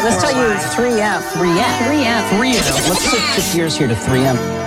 Let's tell you 3M. 3M. 3M. 3M. Let's shift gears here to 3M.